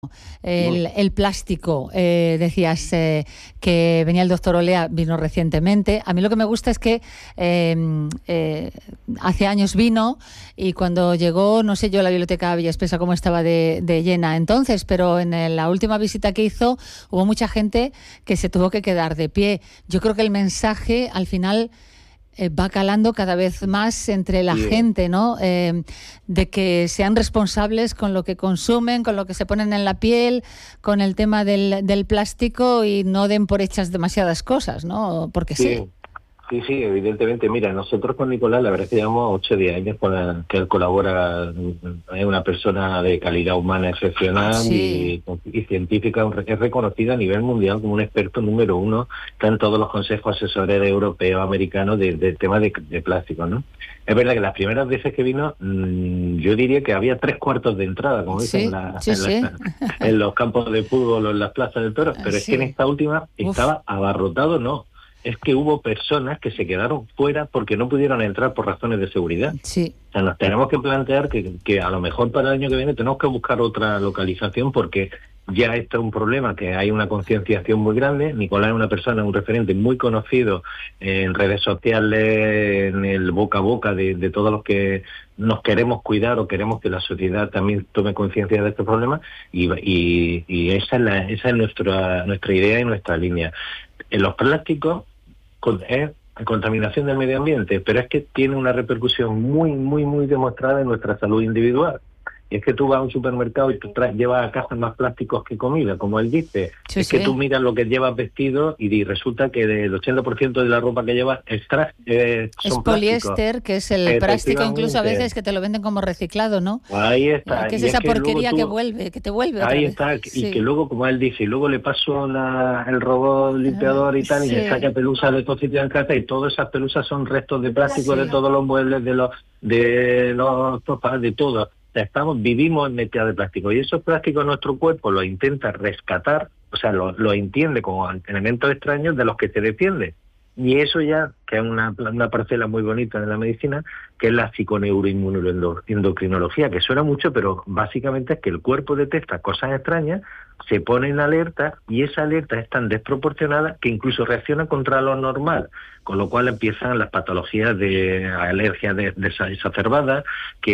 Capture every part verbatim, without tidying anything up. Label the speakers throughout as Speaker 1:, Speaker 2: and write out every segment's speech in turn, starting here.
Speaker 1: El, el plástico, eh, decías eh, que venía el doctor Olea, vino recientemente. A mí lo que me gusta es que eh, eh, hace años vino y cuando llegó, no sé yo la biblioteca Villa Espesa cómo estaba de, de llena entonces, pero en la última visita que hizo hubo mucha gente que se tuvo que quedar de pie. Yo creo que el mensaje al final Eh, va calando cada vez más entre la sí. gente, ¿no? Eh, de que sean responsables con lo que consumen, con lo que se ponen en la piel, con el tema del, del plástico y no den por hechas demasiadas cosas, ¿no? Porque sí.
Speaker 2: Sí, sí, sí, evidentemente. Mira, nosotros con Nicolás, la verdad es que llevamos ocho o diez años con la, que él colabora, es una persona de calidad humana excepcional sí. y, y científica, es reconocida a nivel mundial como un experto número uno, está en todos los consejos asesores europeos, americanos, del de tema de, de plástico, ¿no? Es verdad que las primeras veces que vino, mmm, yo diría que había tres cuartos de entrada, como dicen sí, en, la, sí, en, sí. La, en los campos de fútbol o en las plazas de toros, pero sí. es que en esta última estaba Uf. abarrotado, no. Es que hubo personas que se quedaron fuera porque no pudieron entrar por razones de seguridad.
Speaker 1: Sí.
Speaker 2: O sea, nos tenemos que plantear que, que a lo mejor para el año que viene tenemos que buscar otra localización porque ya esto es un problema, que hay una concienciación muy grande. Nicolás es una persona, un referente muy conocido en redes sociales, en el boca a boca de, de todos los que nos queremos cuidar o queremos que la sociedad también tome conciencia de este problema y, y, y esa es, la, esa es nuestra, nuestra idea y nuestra línea. En los plásticos es contaminación del medio ambiente, pero es que tiene una repercusión muy, muy, muy demostrada en nuestra salud individual. Y es que tú vas a un supermercado y tú traes, llevas a casa más plásticos que comida, como él dice. Sí, es sí. que tú miras lo que llevas vestido y resulta que del ochenta por ciento de la ropa que llevas es, tra- eh, son
Speaker 1: es poliéster, que es el plástico incluso a veces que te lo venden como reciclado, ¿no?
Speaker 2: Ahí está.
Speaker 1: Que es
Speaker 2: y
Speaker 1: esa
Speaker 2: es que
Speaker 1: porquería tú,
Speaker 2: tú,
Speaker 1: que vuelve, que te vuelve
Speaker 2: Ahí
Speaker 1: otra
Speaker 2: está,
Speaker 1: vez.
Speaker 2: y
Speaker 1: sí.
Speaker 2: que luego, como él dice, y luego le paso la, el robot limpiador y tal, sí. y le saca pelusas de todos sitios en casa y todas esas pelusas son restos de plástico sí. de todos los muebles, de los de los sofás, de todo. Estamos, vivimos en metida de plástico y esos plásticos nuestro cuerpo los intenta rescatar, o sea, lo, lo entiende como elementos extraños de los que se defiende. Y eso ya, que es una, una parcela muy bonita de la medicina, que es la psiconeuroendocrinología, que suena mucho, pero básicamente es que el cuerpo detecta cosas extrañas, se pone en alerta y esa alerta es tan desproporcionada que incluso reacciona contra lo normal, con lo cual empiezan las patologías de alergia de, de exacerbadas,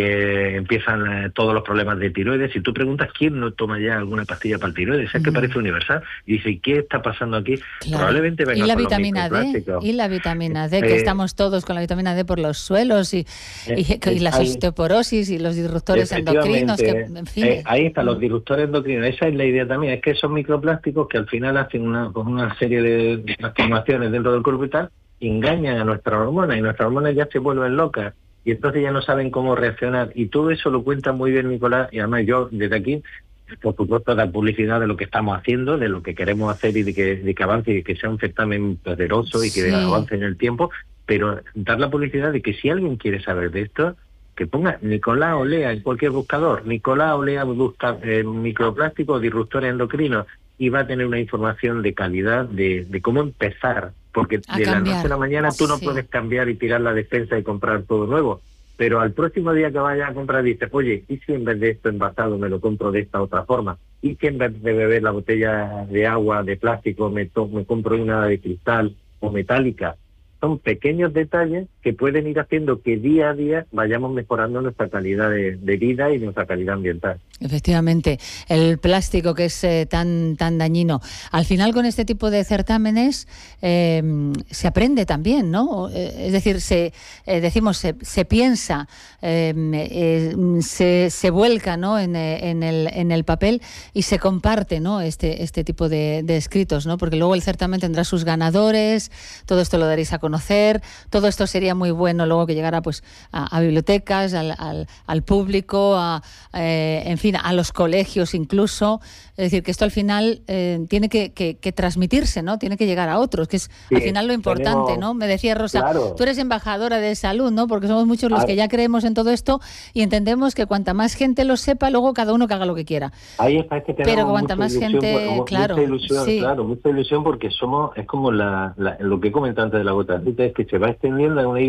Speaker 2: que empiezan eh, todos los problemas de tiroides. Si tú preguntas quién no toma ya alguna pastilla para el tiroides, es que parece universal, y dice, ¿qué está pasando aquí?
Speaker 1: Claro.
Speaker 2: Probablemente venga
Speaker 1: ¿Y la
Speaker 2: por
Speaker 1: vitamina
Speaker 2: los
Speaker 1: D? ¿Y la vitamina D? Que eh, estamos todos con la vitamina D por los suelos y, eh, y, y las hay, osteoporosis y los disruptores endocrinos. Que, en fin.
Speaker 2: eh, ahí están los disruptores endocrinos. Esa es la idea también, es que esos microplásticos que al final hacen una, una serie de transformaciones dentro del cuerpo y tal, engañan a nuestras hormonas y nuestras hormonas ya se vuelven locas y entonces ya no saben cómo reaccionar y todo eso lo cuenta muy bien Nicolás y además yo desde aquí por supuesto dar publicidad de lo que estamos haciendo, de lo que queremos hacer y de que, de que avance y que sea un certamen poderoso y que sí. avance en el tiempo, pero dar la publicidad de que si alguien quiere saber de esto, que ponga Nicolás Olea en cualquier buscador, Nicolás Olea busca eh, microplástico, disruptores endocrinos, y va a tener una información de calidad de, de cómo empezar, porque
Speaker 1: a
Speaker 2: de
Speaker 1: cambiar.
Speaker 2: la noche a la mañana tú no sí. puedes cambiar y tirar la despensa y comprar todo nuevo, pero al próximo día que vayas a comprar dices, oye, ¿y si en vez de esto envasado me lo compro de esta otra forma? ¿Y si en vez de beber la botella de agua de plástico me, to- me compro una de cristal o metálica? Son pequeños detalles que pueden ir haciendo que día a día vayamos mejorando nuestra calidad de, de vida y nuestra calidad ambiental.
Speaker 1: Efectivamente, el plástico que es eh, tan tan dañino. Al final, con este tipo de certámenes eh, se aprende también, ¿no? Eh, es decir, se eh, decimos se, se piensa, eh, eh, se, se vuelca, ¿no? En, en el en el papel y se comparte, ¿no? Este este tipo de, de escritos, ¿no? Porque luego el certamen tendrá sus ganadores, todo esto lo daréis a conocer, todo esto sería muy bueno luego que llegara pues a, a bibliotecas, al, al, al público, a eh, en fin, a los colegios incluso. Es decir, que esto al final eh, tiene que, que, que transmitirse, ¿no? Tiene que llegar a otros, que es sí, al final lo importante, tenemos, ¿no? Me decía Rosa, claro. Tú eres embajadora de salud, ¿no? Porque somos muchos los que ya creemos en todo esto y entendemos que cuanta más gente lo sepa, luego cada uno que haga lo que quiera.
Speaker 2: Ahí está, es que tenemos
Speaker 1: Pero cuanta más
Speaker 2: ilusión,
Speaker 1: gente,
Speaker 2: mucha
Speaker 1: claro,
Speaker 2: ilusión,
Speaker 1: sí.
Speaker 2: claro, mucha ilusión porque somos, es como la, la, lo que he comentado antes de la gota, es que se va extendiendo en una idea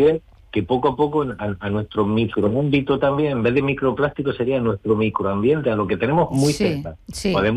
Speaker 2: que poco a poco a, a nuestro microámbito también, en vez de microplástico, sería nuestro microambiente, a lo que tenemos muy
Speaker 1: sí,
Speaker 2: cerca.
Speaker 1: Sí.
Speaker 2: Podemos